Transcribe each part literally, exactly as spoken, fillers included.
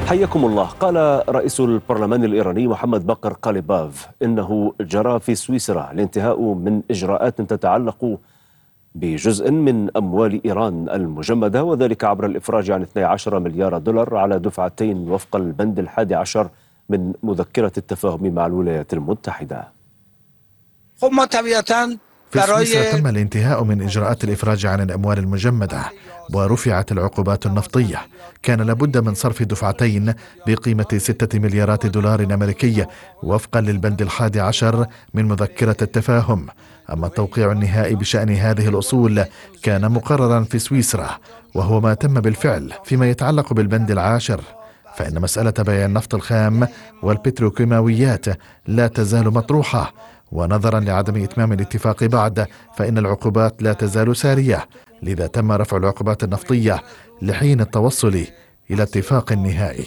حياكم الله. قال رئيس البرلمان الإيراني محمد باقر قاليباف إنه جرى في سويسرا الانتهاء من إجراءات تتعلق بجزء من أموال إيران المجمدة، وذلك عبر الإفراج عن اثني عشر مليار دولار على دفعتين وفق البند الحادي عشر من مذكرة التفاهم مع الولايات المتحدة. في سويسرا تم الانتهاء من إجراءات الإفراج عن الأموال المجمدة ورفعت العقوبات النفطية. كان لابد من صرف دفعتين بقيمة ستة مليارات دولار أمريكية وفقا للبند الحادي عشر من مذكرة التفاهم. أما التوقيع النهائي بشأن هذه الأصول كان مقررا في سويسرا، وهو ما تم بالفعل. فيما يتعلق بالبند العاشر، فإن مسألة بيع النفط الخام والبتروكيماويات لا تزال مطروحة، ونظرا لعدم إتمام الاتفاق بعد فإن العقوبات لا تزال سارية، لذا تم رفع العقوبات النفطية لحين التوصل إلى اتفاق نهائي.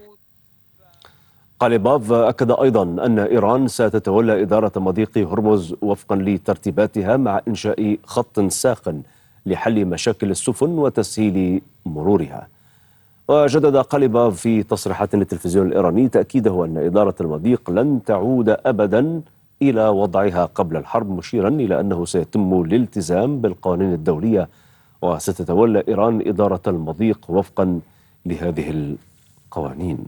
قاليباف أكد أيضا أن إيران ستتولى إدارة مضيق هرمز وفقا لترتيباتها، مع إنشاء خط ساخن لحل مشاكل السفن وتسهيل مرورها. وجدد قاليباف في تصريحات للتلفزيون الإيراني تأكيده أن إدارة المضيق لن تعود أبدا إلى وضعها قبل الحرب، مشيرا إلى أنه سيتم الالتزام بالقوانين الدولية وستتولى إيران إدارة المضيق وفقا لهذه القوانين.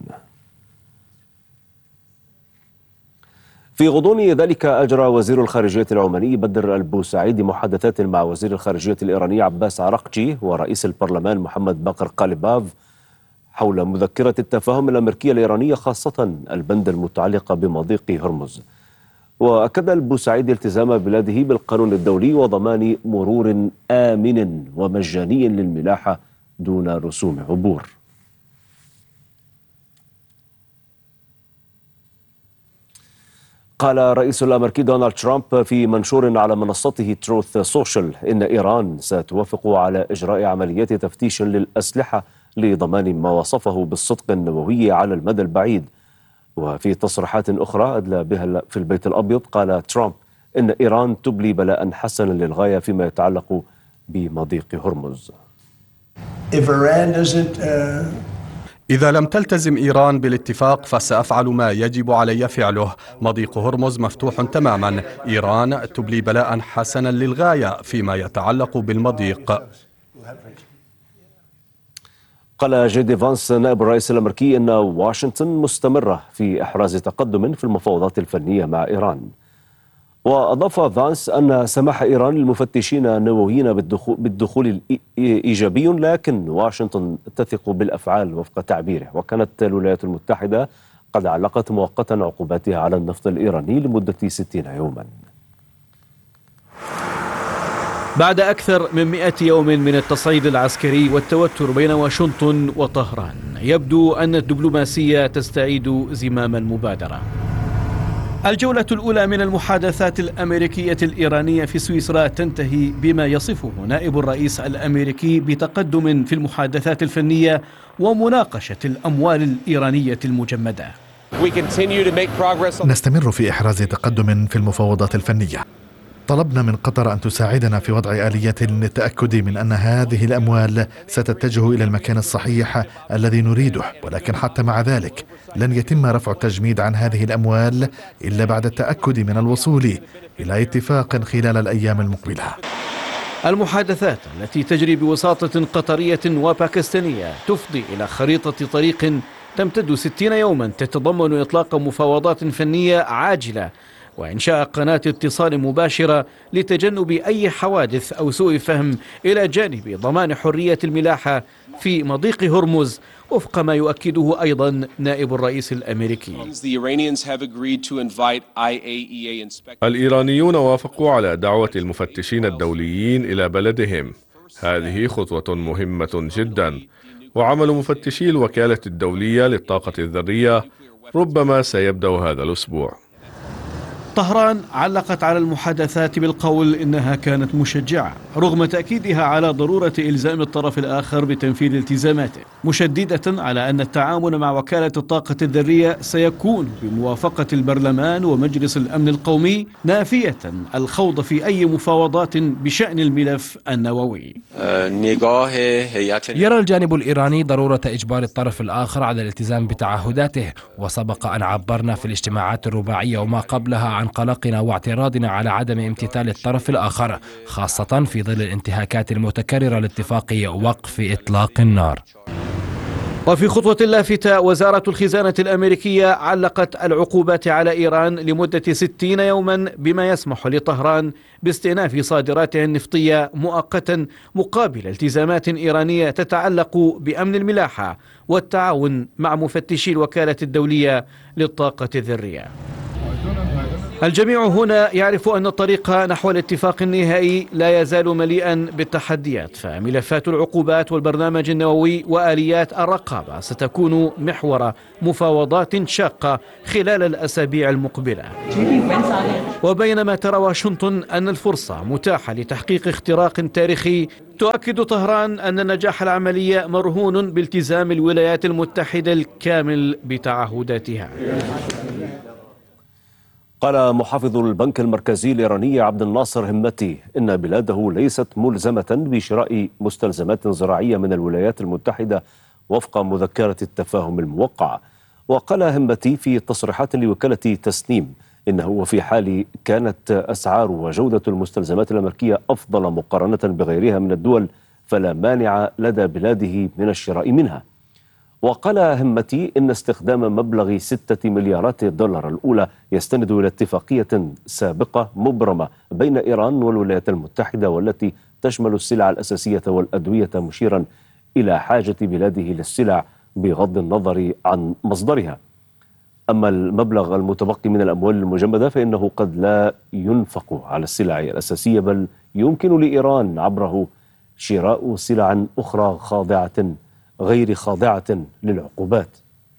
في غضون ذلك أجرى وزير الخارجية العماني بدر البوسعيدي محادثات مع وزير الخارجية الإيراني عباس عراقجي ورئيس البرلمان محمد باقر قاليباف حول مذكرة التفاهم الأمريكية الإيرانية، خاصة البند المتعلق بمضيق هرمز. وأكد البوسعيدي التزام بلاده بالقانون الدولي وضمان مرور آمن ومجاني للملاحة دون رسوم عبور. قال الرئيس الأمريكي دونالد ترامب في منشور على منصته تروث سوشيال إن إيران ستوافق على إجراء عمليات تفتيش للأسلحة لضمان ما وصفه بالصدق النووي على المدى البعيد. وفي تصريحات أخرى أدلى بها في البيت الأبيض، قال ترامب إن إيران تبلي بلاء حسنا للغاية فيما يتعلق بمضيق هرمز. إذا لم تلتزم إيران بالاتفاق فسأفعل ما يجب علي فعله. مضيق هرمز مفتوح تماما. إيران تبلي بلاء حسنا للغاية فيما يتعلق بالمضيق. قال جي دي فانس نائب الرئيس الأمريكي إن واشنطن مستمرة في إحراز تقدم في المفاوضات الفنية مع إيران. وأضاف فانس أن سماح إيران للمفتشين النوويين بالدخول, بالدخول إيجابي، لكن واشنطن تثق بالأفعال وفق تعبيره. وكانت الولايات المتحدة قد علقت مؤقتا عقوباتها على النفط الإيراني لمدة ستين يوما. بعد أكثر من مئة يوم من التصعيد العسكري والتوتر بين واشنطن وطهران، يبدو أن الدبلوماسية تستعيد زمام المبادرة. الجولة الأولى من المحادثات الأمريكية الإيرانية في سويسرا تنتهي بما يصفه نائب الرئيس الأمريكي بتقدم في المحادثات الفنية ومناقشة الأموال الإيرانية المجمدة. نستمر في إحراز تقدم في المفاوضات الفنية. طلبنا من قطر أن تساعدنا في وضع آليات للتأكد من أن هذه الأموال ستتجه إلى المكان الصحيح الذي نريده، ولكن حتى مع ذلك لن يتم رفع التجميد عن هذه الأموال إلا بعد التأكد من الوصول إلى اتفاق خلال الأيام المقبلة. المحادثات التي تجري بوساطة قطرية وباكستانية تفضي إلى خريطة طريق تمتد ستين يوما تتضمن إطلاق مفاوضات فنية عاجلة وإنشاء قناة اتصال مباشرة لتجنب أي حوادث أو سوء فهم، إلى جانب ضمان حرية الملاحة في مضيق هرمز وفق ما يؤكده أيضا نائب الرئيس الأمريكي. الإيرانيون وافقوا على دعوة المفتشين الدوليين إلى بلدهم. هذه خطوة مهمة جدا، وعمل مفتشي الوكالة الدولية للطاقة الذرية ربما سيبدأ هذا الأسبوع. طهران علقت على المحادثات بالقول إنها كانت مشجعة رغم تأكيدها على ضرورة إلزام الطرف الآخر بتنفيذ التزاماته، مشددة على أن التعاون مع وكالة الطاقة الذرية سيكون بموافقة البرلمان ومجلس الأمن القومي، نافية الخوض في أي مفاوضات بشأن الملف النووي. يرى الجانب الإيراني ضرورة إجبار الطرف الآخر على الالتزام بتعهداته، وسبق أن عبرنا في الاجتماعات الرباعية وما قبلها عن قلقنا واعتراضنا على عدم امتثال الطرف الآخر، خاصة في ظل الانتهاكات المتكررة لاتفاق وقف إطلاق النار. وفي خطوة لافتة، وزارة الخزانة الأمريكية علقت العقوبات على إيران لمدة ستين يوما بما يسمح لطهران باستئناف صادراتها النفطية مؤقتا مقابل التزامات إيرانية تتعلق بأمن الملاحة والتعاون مع مفتشي الوكالة الدولية للطاقة الذرية. الجميع هنا يعرف أن الطريق نحو الاتفاق النهائي لا يزال مليئا بالتحديات، فملفات العقوبات والبرنامج النووي وآليات الرقابة ستكون محور مفاوضات شاقة خلال الأسابيع المقبلة. وبينما ترى واشنطن أن الفرصة متاحة لتحقيق اختراق تاريخي، تؤكد طهران أن نجاح العملية مرهون بالتزام الولايات المتحدة الكامل بتعهداتها. قال محافظ البنك المركزي الإيراني عبد الناصر همتي إن بلاده ليست ملزمة بشراء مستلزمات زراعية من الولايات المتحدة وفق مذكرة التفاهم الموقعة. وقال همتي في تصريحات لوكالة تسنيم إنه وفي حال كانت أسعار وجودة المستلزمات الأمريكية أفضل مقارنة بغيرها من الدول فلا مانع لدى بلاده من الشراء منها. وقال همتي إن استخدام مبلغ ستة مليارات دولار الأولى يستند إلى اتفاقية سابقة مبرمة بين إيران والولايات المتحدة والتي تشمل السلع الأساسية والأدوية، مشيرا إلى حاجة بلاده للسلع بغض النظر عن مصدرها. أما المبلغ المتبقي من الأموال المجمدة فإنه قد لا ينفق على السلع الأساسية، بل يمكن لإيران عبره شراء سلع أخرى خاضعة غير خاضعة للعقوبات.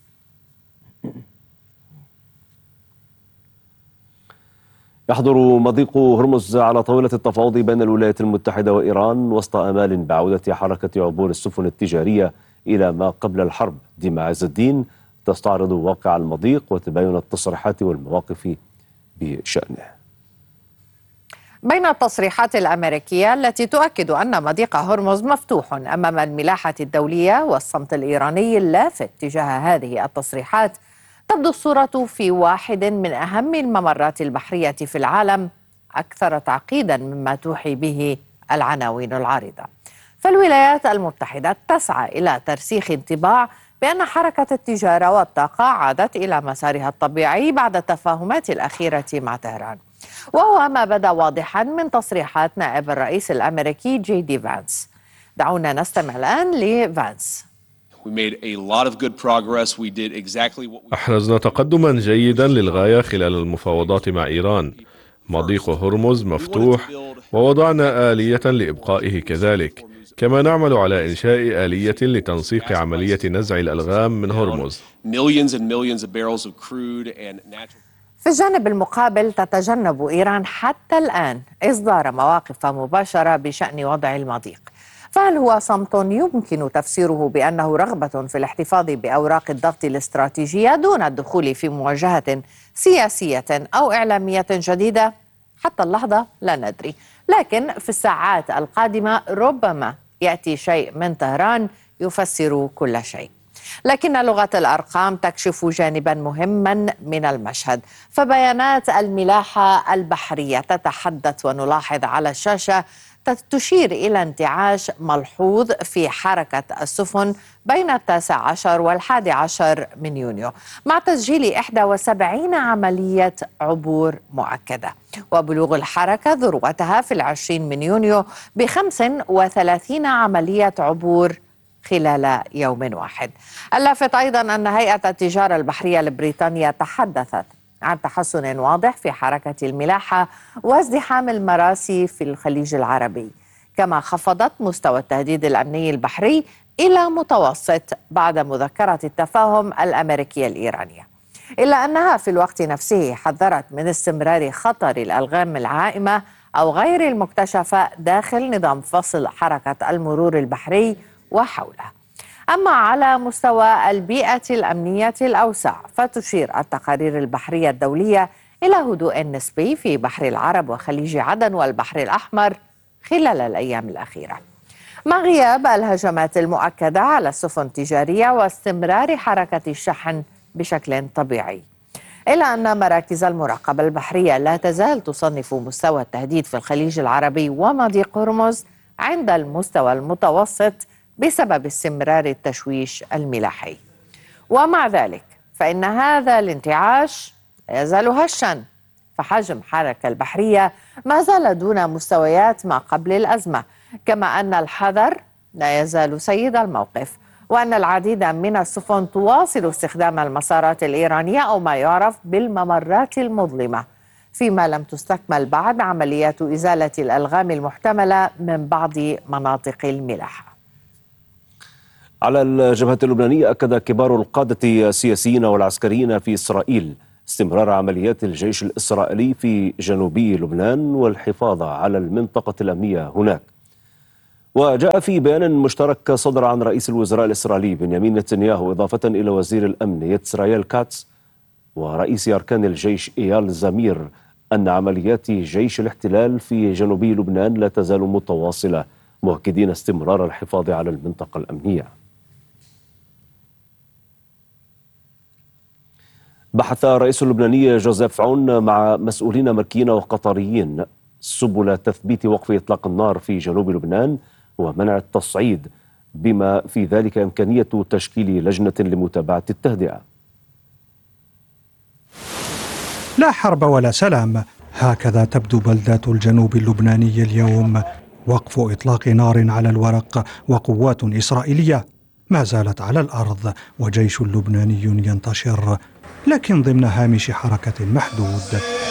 يحضر مضيق هرمز على طاولة التفاوض بين الولايات المتحدة وإيران وسط آمال بعودة حركة عبور السفن التجارية إلى ما قبل الحرب. ديما عز الدين تستعرض واقع المضيق وتباين التصريحات والمواقف بشأنه. بين التصريحات الأمريكية التي تؤكد أن مضيق هرمز مفتوح أمام الملاحة الدولية والصمت الإيراني اللافت تجاه هذه التصريحات، تبدو الصورة في واحد من أهم الممرات البحرية في العالم أكثر تعقيدا مما توحي به العناوين العارضة. فالولايات المتحدة تسعى إلى ترسيخ انطباع بأن حركة التجارة والطاقة عادت إلى مسارها الطبيعي بعد التفاهمات الأخيرة مع طهران، وهو ما بدا واضحا من تصريحات نائب الرئيس الأمريكي جي دي فانس. دعونا نستمع الآن لفانس. أحرزنا تقدما جيدا للغاية خلال المفاوضات مع إيران. مضيق هرمز مفتوح ووضعنا آلية لإبقائه كذلك، كما نعمل على إنشاء آلية لتنسيق عملية نزع الألغام من هرمز. في الجانب المقابل تتجنب إيران حتى الآن إصدار مواقف مباشرة بشأن وضع المضيق، فهل هو صمت يمكن تفسيره بأنه رغبة في الاحتفاظ بأوراق الضغط الاستراتيجية دون الدخول في مواجهة سياسية أو إعلامية جديدة؟ حتى اللحظة لا ندري، لكن في الساعات القادمة ربما يأتي شيء من طهران يفسر كل شيء. لكن لغة الأرقام تكشف جانبا مهما من المشهد، فبيانات الملاحة البحرية تتحدث ونلاحظ على الشاشة تشير إلى انتعاش ملحوظ في حركة السفن بين التاسع عشر والحادي عشر من يونيو، مع تسجيل إحدى وسبعين عملية عبور مؤكدة، وبلوغ الحركة ذروتها في العشرين من يونيو بخمس وثلاثين عملية عبور خلال يوم واحد. اللافت أيضا أن هيئة التجارة البحرية البريطانية تحدثت عن تحسن واضح في حركة الملاحة وازدحام المراسي في الخليج العربي، كما خفضت مستوى التهديد الأمني البحري إلى متوسط بعد مذكرة التفاهم الأمريكية الإيرانية. إلا أنها في الوقت نفسه حذرت من استمرار خطر الألغام العائمة أو غير المكتشفة داخل نظام فصل حركة المرور البحري وحوله. أما على مستوى البيئة الأمنية الأوسع فتشير التقارير البحرية الدولية إلى هدوء نسبي في بحر العرب وخليج عدن والبحر الأحمر خلال الأيام الأخيرة، مع غياب الهجمات المؤكدة على السفن التجارية واستمرار حركة الشحن بشكل طبيعي. إلا أن مراكز المراقبة البحرية لا تزال تصنف مستوى التهديد في الخليج العربي ومضيق هرمز عند المستوى المتوسط بسبب استمرار التشويش الملاحي. ومع ذلك فإن هذا الانتعاش لا يزال هشا، فحجم الحركة البحرية ما زال دون مستويات ما قبل الأزمة، كما أن الحذر لا يزال سيد الموقف، وأن العديد من السفن تواصل استخدام المسارات الإيرانية أو ما يعرف بالممرات المظلمة، فيما لم تستكمل بعد عمليات إزالة الألغام المحتملة من بعض مناطق الملاحة. على الجبهة اللبنانية أكد كبار القادة السياسيين والعسكريين في إسرائيل استمرار عمليات الجيش الإسرائيلي في جنوبي لبنان والحفاظ على المنطقة الأمنية هناك. وجاء في بيان مشترك صدر عن رئيس الوزراء الإسرائيلي بنيامين نتنياهو إضافة إلى وزير الأمن يتسرايل كاتس ورئيس أركان الجيش إيال زمير أن عمليات جيش الاحتلال في جنوبي لبنان لا تزال متواصلة، مؤكدين استمرار الحفاظ على المنطقة الأمنية. بحث الرئيس اللبناني جوزيف عون مع مسؤولين أمريكيين وقطريين سبل تثبيت وقف إطلاق النار في جنوب لبنان ومنع التصعيد، بما في ذلك إمكانية تشكيل لجنة لمتابعة التهدئة. لا حرب ولا سلام، هكذا تبدو بلدات الجنوب اللبناني اليوم. وقف إطلاق نار على الورق وقوات إسرائيلية ما زالت على الأرض وجيش لبناني ينتشر، لكن ضمن هامش حركة محدود.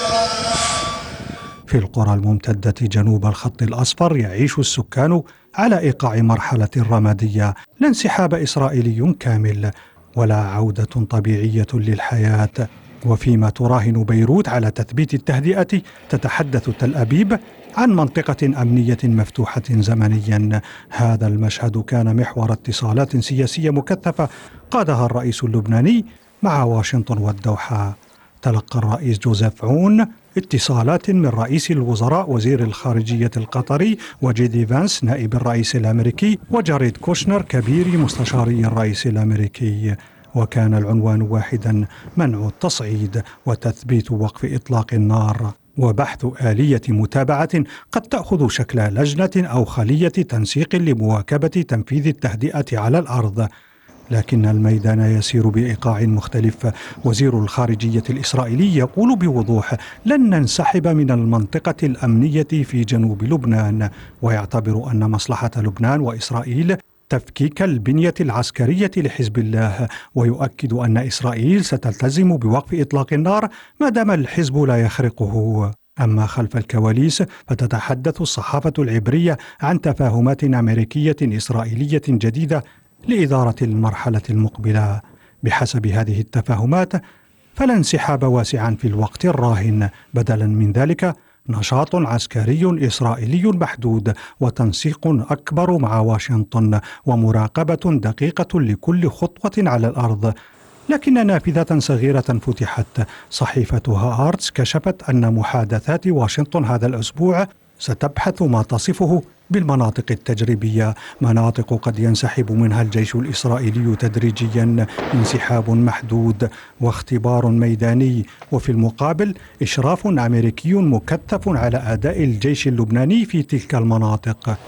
في القرى الممتدة جنوب الخط الأصفر يعيش السكان على إيقاع مرحلة رمادية، لا انسحاب إسرائيلي كامل ولا عودة طبيعية للحياة. وفيما تراهن بيروت على تثبيت التهدئة، تتحدث تل أبيب عن منطقة أمنية مفتوحة زمنيا. هذا المشهد كان محور اتصالات سياسية مكثفة قادها الرئيس اللبناني مع واشنطن والدوحة. تلقى الرئيس جوزيف عون اتصالات من رئيس الوزراء وزير الخارجية القطري وجيدي فانس نائب الرئيس الأمريكي وجاريد كوشنر كبير مستشاري الرئيس الأمريكي، وكان العنوان واحدا: منع التصعيد وتثبيت وقف إطلاق النار وبحث آلية متابعة قد تأخذ شكل لجنة أو خلية تنسيق لمواكبة تنفيذ التهدئة على الأرض. لكن الميدان يسير بإيقاع مختلف. وزير الخارجية الإسرائيلي يقول بوضوح: لن ننسحب من المنطقة الأمنية في جنوب لبنان، ويعتبر أن مصلحة لبنان وإسرائيل تفكيك البنية العسكرية لحزب الله، ويؤكد أن إسرائيل ستلتزم بوقف إطلاق النار ما دام الحزب لا يخرقه. أما خلف الكواليس فتتحدث الصحافة العبرية عن تفاهمات أمريكية إسرائيلية جديدة لإدارة المرحلة المقبلة. بحسب هذه التفاهمات فلا انسحاب واسعا في الوقت الراهن، بدلا من ذلك نشاط عسكري إسرائيلي محدود وتنسيق أكبر مع واشنطن ومراقبة دقيقة لكل خطوة على الأرض. لكن نافذة صغيرة فتحت. صحيفة هآرتس كشفت أن محادثات واشنطن هذا الأسبوع ستبحث ما تصفه بالمناطق التجريبية، مناطق قد ينسحب منها الجيش الإسرائيلي تدريجيا، انسحاب محدود واختبار ميداني، وفي المقابل إشراف أمريكي مكثف على أداء الجيش اللبناني في تلك المناطق.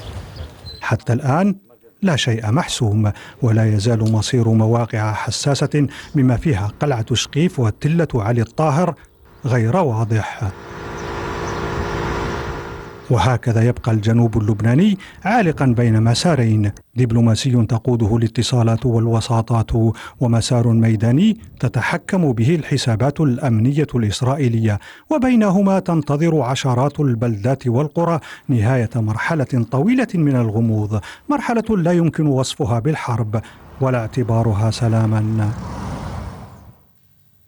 حتى الآن لا شيء محسوم، ولا يزال مصير مواقع حساسة بما فيها قلعة شقيف وتلة علي الطاهر غير واضح. وهكذا يبقى الجنوب اللبناني عالقا بين مسارين: دبلوماسي تقوده الاتصالات والوساطات، ومسار ميداني تتحكم به الحسابات الأمنية الإسرائيلية، وبينهما تنتظر عشرات البلدات والقرى نهاية مرحلة طويلة من الغموض، مرحلة لا يمكن وصفها بالحرب ولا اعتبارها سلاما.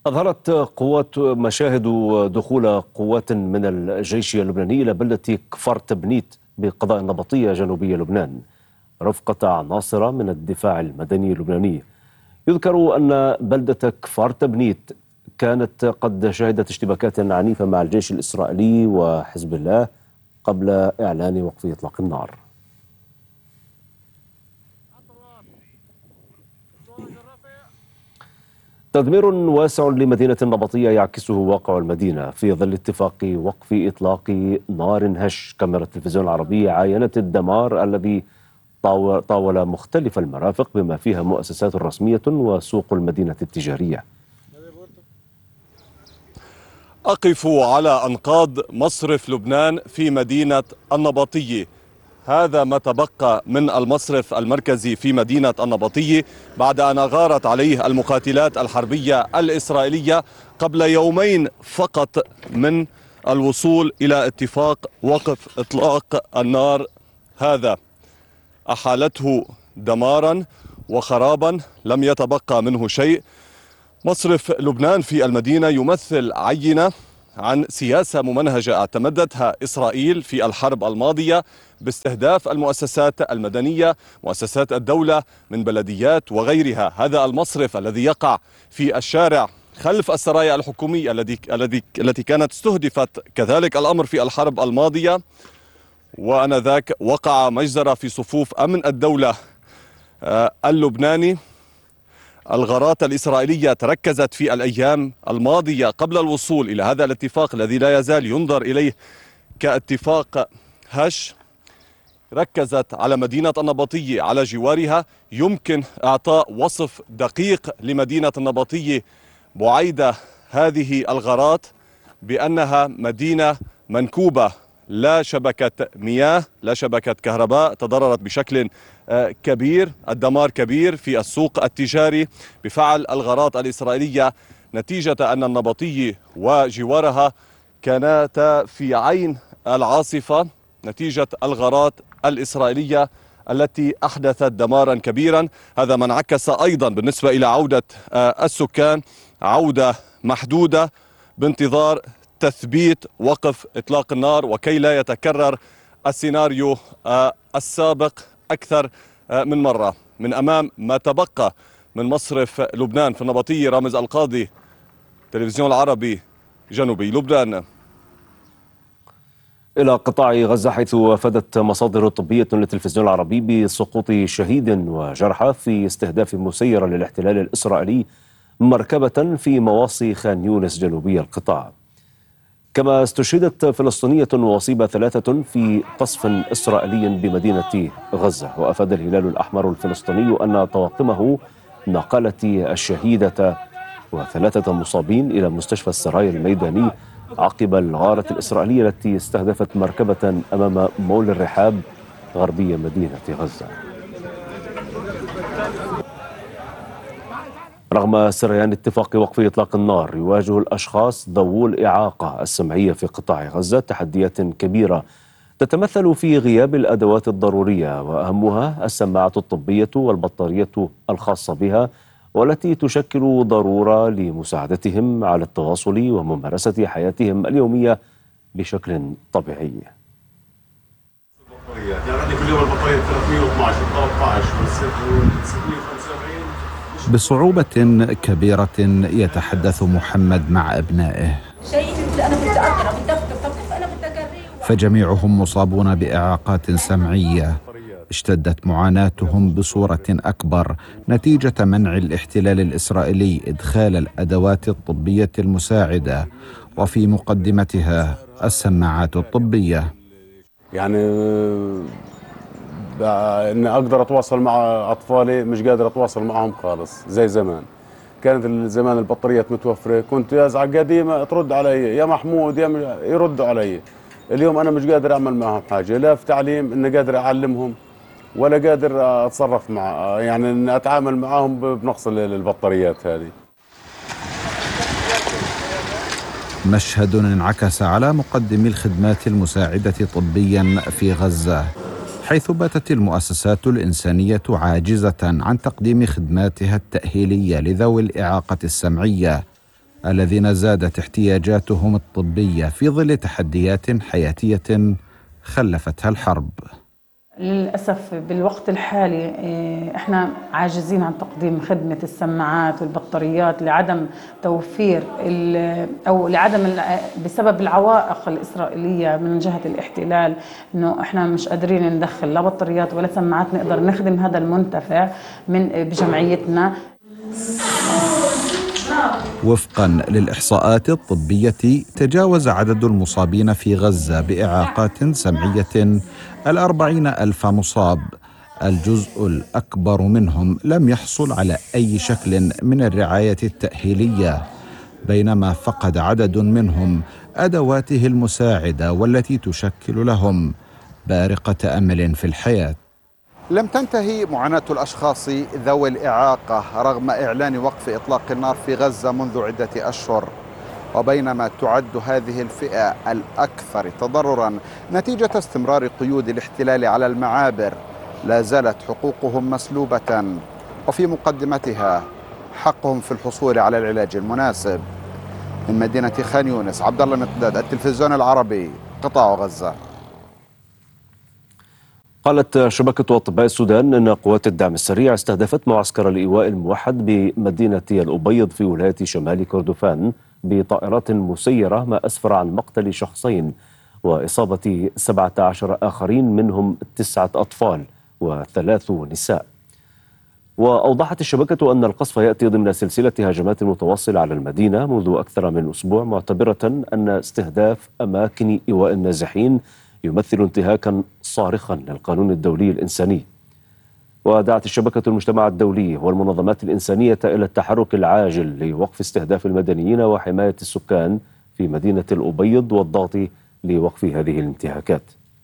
أظهرت قوات مشاهد دخول قوات من الجيش اللبناني إلى بلدة كفر تبنيت بقضاء النبطية جنوبي لبنان رفقة عناصر من الدفاع المدني اللبناني. يذكر أن بلدة كفر تبنيت كانت قد شهدت اشتباكات عنيفة مع الجيش الإسرائيلي وحزب الله قبل إعلان وقف إطلاق النار. تدمير واسع لمدينة النبطية يعكسه واقع المدينة في ظل اتفاق وقف إطلاق نار هش. كاميرا التلفزيون العربي عاينت الدمار الذي طاول مختلف المرافق بما فيها مؤسسات رسمية وسوق المدينة التجارية. أقف على أنقاض مصرف لبنان في مدينة النبطية. هذا ما تبقى من المصرف المركزي في مدينة النبطية بعد أن أغارت عليه المقاتلات الحربية الإسرائيلية قبل يومين فقط من الوصول إلى اتفاق وقف إطلاق النار. هذا أحالته دمارا وخرابا لم يتبقى منه شيء. مصرف لبنان في المدينة يمثل عينة عن سياسة ممنهجة اعتمدتها إسرائيل في الحرب الماضية باستهداف المؤسسات المدنية، مؤسسات الدولة من بلديات وغيرها. هذا المصرف الذي يقع في الشارع خلف السرايا الحكومية الذي الذي التي كانت استهدفت كذلك الأمر في الحرب الماضية، وآنذاك وقع مجزرة في صفوف أمن الدولة اللبناني. الغارات الإسرائيلية تركزت في الأيام الماضية قبل الوصول إلى هذا الاتفاق الذي لا يزال ينظر إليه كاتفاق هش. ركزت على مدينة النبطية على جوارها. يمكن إعطاء وصف دقيق لمدينة النبطية بعيدة هذه الغارات بأنها مدينة منكوبة، لا شبكة مياه، لا شبكة كهرباء، تضررت بشكل كبير. الدمار كبير في السوق التجاري بفعل الغارات الإسرائيلية نتيجة أن النبطية وجوارها كانتا في عين العاصفة نتيجة الغارات الإسرائيلية التي أحدثت دمارا كبيرا. هذا ما انعكس أيضا بالنسبة إلى عودة السكان، عودة محدودة بانتظار تثبيت وقف إطلاق النار وكي لا يتكرر السيناريو السابق أكثر من مرة. من أمام ما تبقى من مصرف لبنان في النبطية، رامز القاضي، تلفزيون العربي، جنوبي لبنان. إلى قطاع غزة، حيث أفادت مصادر طبية للتلفزيون العربي بسقوط شهيد وجرحى في استهداف مسيرة للاحتلال الإسرائيلي مركبة في مواصي خان يونس جنوبي القطاع. كما استشهدت فلسطينية وأصيب ثلاثة في قصف إسرائيلي بمدينة غزة. وأفاد الهلال الأحمر الفلسطيني أن طواقمه نقلت الشهيدة وثلاثة مصابين إلى مستشفى السرايا الميداني عقب الغارة الإسرائيلية التي استهدفت مركبة أمام مول الرحاب غربية مدينة غزة. رغم سريان اتفاق وقف إطلاق النار، يواجه الأشخاص ذوو الإعاقة السمعية في قطاع غزة تحديات كبيرة تتمثل في غياب الأدوات الضرورية، وأهمها السماعات الطبية والبطارية الخاصة بها، والتي تشكل ضرورة لمساعدتهم على التواصل وممارسة حياتهم اليومية بشكل طبيعي. يعني عندي كل يوم البطارية ثلاثمئة واثني عشر ثلاثة عشر ستمئة وخمسة وسبعين. بصعوبة كبيرة يتحدث محمد مع أبنائه، فجميعهم مصابون بإعاقات سمعية. اشتدت معاناتهم بصورة أكبر نتيجة منع الاحتلال الإسرائيلي إدخال الأدوات الطبية المساعدة، وفي مقدمتها السماعات الطبية. يعني اني اقدر اتواصل مع اطفالي مش قادر اتواصل معهم خالص زي زمان. كانت زمان البطاريات متوفره، كنت ازعج قديمه ترد علي يا محمود يا يردوا علي. اليوم انا مش قادر اعمل معهم حاجه، لا في تعليم اني قادر اعلمهم ولا قادر اتصرف مع يعني ان اتعامل معهم بنقص البطاريات هذه. مشهد انعكس على مقدمي الخدمات المساعدة طبيا في غزة، حيث باتت المؤسسات الإنسانية عاجزة عن تقديم خدماتها التأهيلية لذوي الإعاقة السمعية الذين زادت احتياجاتهم الطبية في ظل تحديات حياتية خلفتها الحرب. للأسف بالوقت الحالي احنا عاجزين عن تقديم خدمة السماعات والبطاريات لعدم توفير أو لعدم بسبب العوائق الإسرائيلية من جهة الاحتلال، إنه احنا مش قادرين ندخل لا بطاريات ولا سماعات نقدر نخدم هذا المنتفع من بجمعيتنا. وفقا للإحصاءات الطبية تجاوز عدد المصابين في غزة بإعاقات سمعية الأربعين ألف مصاب. الجزء الأكبر منهم لم يحصل على أي شكل من الرعاية التأهيلية، بينما فقد عدد منهم أدواته المساعدة والتي تشكل لهم بارقة أمل في الحياة. لم تنتهي معاناة الأشخاص ذوي الإعاقة رغم إعلان وقف إطلاق النار في غزة منذ عدة أشهر، وبينما تعد هذه الفئة الأكثر تضرراً نتيجة استمرار قيود الاحتلال على المعابر، لا زالت حقوقهم مسلوبة، وفي مقدمتها حقهم في الحصول على العلاج المناسب. من مدينة خان يونس، عبد الله مقداد، التلفزيون العربي، قطاع غزة. قالت شبكة أطباء السودان أن قوات الدعم السريع استهدفت معسكر الإيواء الموحد بمدينة الأبيض في ولاية شمال كردفان بطائرات مسيرة، ما أسفر عن مقتل شخصين وإصابة سبعة عشر آخرين منهم تسعة أطفال وثلاث نساء. وأوضحت الشبكة أن القصف يأتي ضمن سلسلة هجمات متواصلة على المدينة منذ أكثر من أسبوع، معتبرة أن استهداف أماكن إيواء النازحين يمثل انتهاكا صارخا للقانون الدولي الإنساني. ودعت الشبكة المجتمع الدولي والمنظمات الإنسانية إلى التحرك العاجل لوقف استهداف المدنيين وحماية السكان في مدينة الأبيض والضغط لوقف هذه الانتهاكات.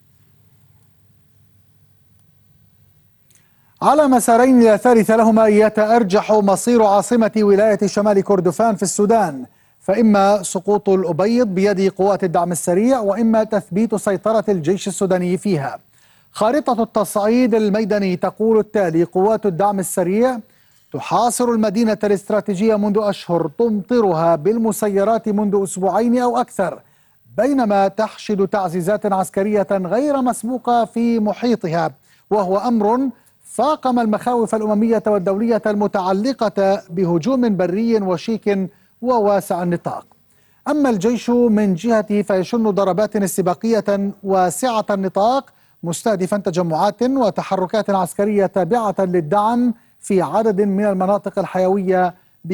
على مسارين لا ثالث لهما يتأرجح مصير عاصمة ولاية شمال كردفان في السودان، فإما سقوط الأبيض بيد قوات الدعم السريع وإما تثبيت سيطرة الجيش السوداني فيها. خارطة التصعيد الميداني تقول التالي: قوات الدعم السريع تحاصر المدينة الاستراتيجية منذ أشهر، تمطرها بالمسيرات منذ أسبوعين أو أكثر، بينما تحشد تعزيزات عسكرية غير مسبوقة في محيطها، وهو أمر فاقم المخاوف الأممية والدولية المتعلقة بهجوم بري وشيك وواسع النطاق. أما الجيش من جهته فيشن ضربات استباقية واسعة النطاق مستهدفا تجمعات وتحركات عسكرية تابعة للدعم في عدد من المناطق الحيوية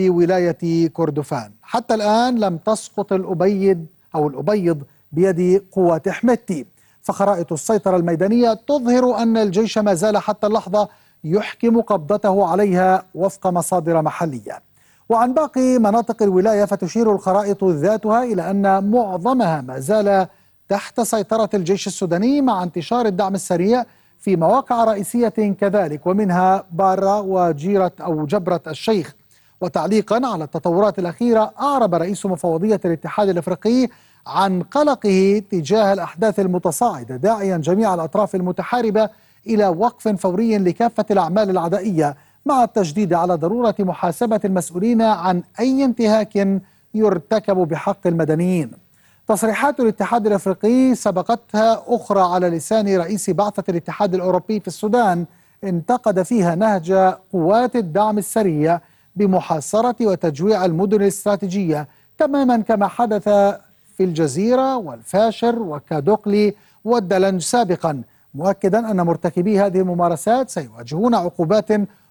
بولاية كردفان. حتى الآن لم تسقط الأبيض أو الأبيض بيد قوات حميدتي، فخرائط السيطرة الميدانية تظهر أن الجيش ما زال حتى اللحظة يحكم قبضته عليها وفق مصادر محلية. وعن باقي مناطق الولاية فتشير الخرائط ذاتها إلى أن معظمها ما زال تحت سيطرة الجيش السوداني، مع انتشار الدعم السريع في مواقع رئيسية كذلك، ومنها بارا وجيرة أو جبرة الشيخ. وتعليقا على التطورات الأخيرة، أعرب رئيس مفوضية الاتحاد الأفريقي عن قلقه تجاه الأحداث المتصاعدة، داعيا جميع الأطراف المتحاربة إلى وقف فوري لكافة الأعمال العدائية، مع التشديد على ضرورة محاسبة المسؤولين عن أي انتهاك يرتكب بحق المدنيين. تصريحات الاتحاد الأفريقي سبقتها أخرى على لسان رئيس بعثة الاتحاد الأوروبي في السودان، انتقد فيها نهج قوات الدعم السريع بمحاصرة وتجويع المدن الاستراتيجية، تماما كما حدث في الجزيرة والفاشر وكادوقلي والدلنج سابقا، مؤكدا أن مرتكبي هذه الممارسات سيواجهون عقوبات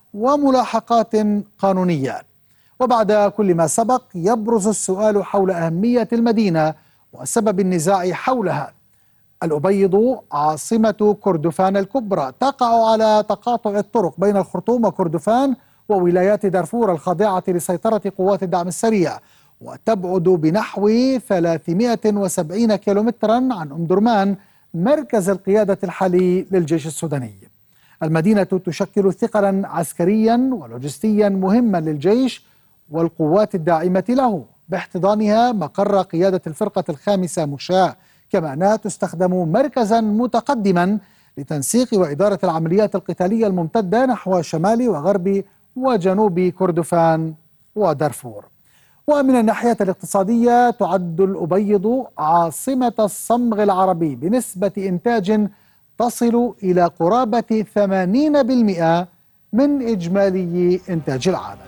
وملاحقات قانونية. وبعد كل ما سبق يبرز السؤال حول أهمية المدينة وسبب النزاع حولها. الأبيض عاصمة كردفان الكبرى، تقع على تقاطع الطرق بين الخرطوم وكردفان وولايات دارفور الخاضعة لسيطرة قوات الدعم السريع، وتبعد بنحو ثلاثمائة وسبعين كيلومترا عن أم درمان، مركز القيادة الحالي للجيش السوداني. المدينة تشكل ثقلا عسكريا ولوجستيا مهما للجيش والقوات الداعمة له، باحتضانها مقر قيادة الفرقة الخامسة مشاة، كما أنها تستخدم مركزا متقدما لتنسيق وإدارة العمليات القتالية الممتدة نحو شمال وغرب وجنوب كردفان ودارفور. ومن الناحية الاقتصادية تعد الأبيض عاصمة الصمغ العربي بنسبة إنتاج تصل إلى قرابة ثمانين بالمئة من إجمالي إنتاج العالم.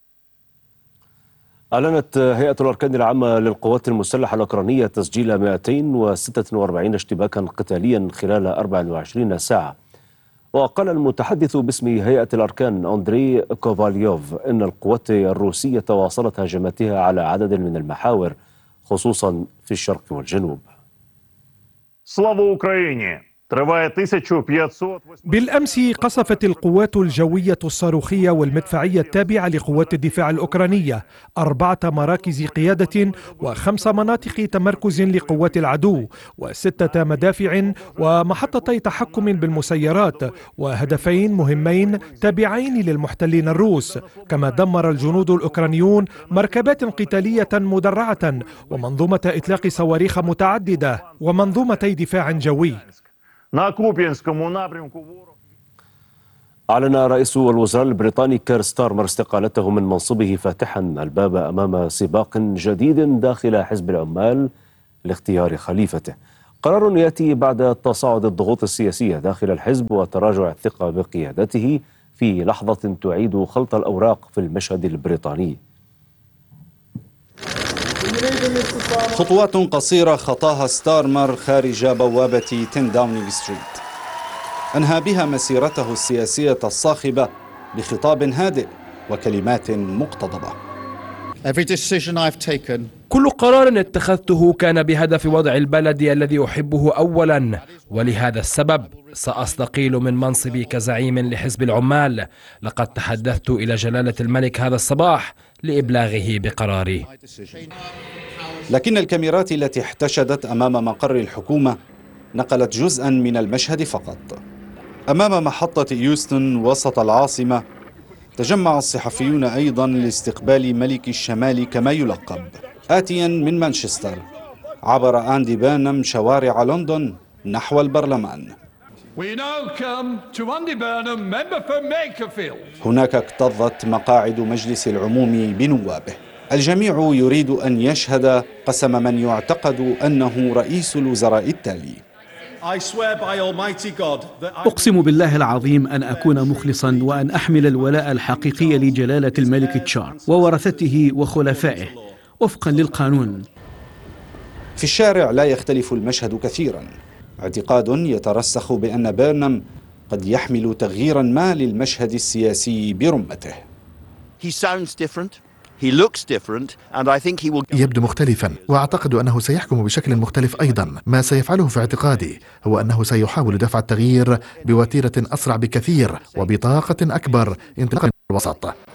أعلنت هيئة الأركان العامة للقوات المسلحة الأوكرانية تسجيل مئتين وستة وأربعين اشتباكا قتاليا خلال أربع وعشرين ساعة. وقال المتحدث باسم هيئة الأركان أندري كوفاليوف إن القوات الروسية واصلت هجماتها على عدد من المحاور خصوصا في الشرق والجنوب. Слава Україні! بالأمس قصفت القوات الجوية الصاروخية والمدفعية التابعة لقوات الدفاع الأوكرانية أربعة مراكز قيادة وخمس مناطق تمركز لقوات العدو وستة مدافع ومحطتي تحكم بالمسيرات وهدفين مهمين تابعين للمحتلين الروس. كما دمر الجنود الأوكرانيون مركبات قتالية مدرعة ومنظومة إطلاق صواريخ متعددة ومنظومتي دفاع جوي. أعلن رئيس الوزراء البريطاني كير ستارمر استقالته من منصبه فاتحا الباب أمام سباق جديد داخل حزب العمال لاختيار خليفته. قرار يأتي بعد تصاعد الضغوط السياسية داخل الحزب وتراجع الثقة بقيادته في لحظة تعيد خلط الأوراق في المشهد البريطاني. خطوات قصيرة خطاها ستارمر خارج بوابة عشرة داونينغ ستريت. أنهى بها مسيرته السياسية الصاخبة بخطاب هادئ وكلمات مقتضبة. كل قرار اتخذته كان بهدف وضع البلد الذي أحبه أولا، ولهذا السبب سأستقيل من منصبي كزعيم لحزب العمال. لقد تحدثت إلى جلالة الملك هذا الصباح لإبلاغه بقراري. لكن الكاميرات التي احتشدت أمام مقر الحكومة نقلت جزءا من المشهد فقط. أمام محطة يوستن وسط العاصمة تجمع الصحفيون أيضا لاستقبال ملك الشمال كما يلقب. آتيا من مانشستر عبر أندي بيرنام شوارع لندن نحو البرلمان. هناك اكتظت مقاعد مجلس العموم بنوابه. الجميع يريد أن يشهد قسم من يعتقد أنه رئيس الوزراء التالي. أقسم بالله العظيم أن أكون مخلصا وأن أحمل الولاء الحقيقي لجلالة الملك تشارلز وورثته وخلفائه وفقا للقانون. في الشارع لا يختلف المشهد كثيرا. اعتقاد يترسخ بأن بيرنام قد يحمل تغييرا ما للمشهد السياسي برمته. يبدو مختلفا، وأعتقد أنه سيحكم بشكل مختلف أيضا. ما سيفعله في اعتقادي هو أنه سيحاول دفع التغيير بوتيرة أسرع بكثير وبطاقة أكبر انطلاقا من الوسط.